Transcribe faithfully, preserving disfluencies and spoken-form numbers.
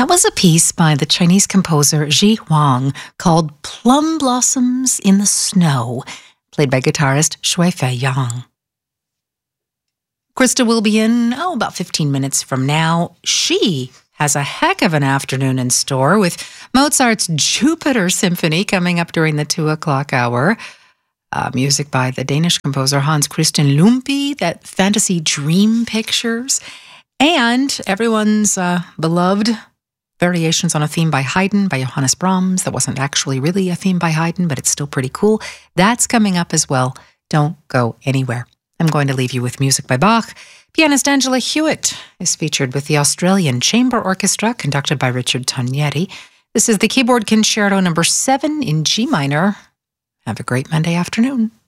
That was a piece by the Chinese composer Ji Huang called Plum Blossoms in the Snow, played by guitarist Shuifei Yang. Krista will be in, oh, about fifteen minutes from now. She has a heck of an afternoon in store with Mozart's Jupiter Symphony coming up during the two o'clock hour. Uh, music by the Danish composer Hans Christian Lumpi, that fantasy dream pictures, and everyone's uh, beloved variations on a theme by Haydn, by Johannes Brahms. That wasn't actually really a theme by Haydn, but it's still pretty cool. That's coming up as well. Don't go anywhere. I'm going to leave you with music by Bach. Pianist Angela Hewitt is featured with the Australian Chamber Orchestra, conducted by Richard Tonieri. This is the Keyboard Concerto number seven in G minor. Have a great Monday afternoon.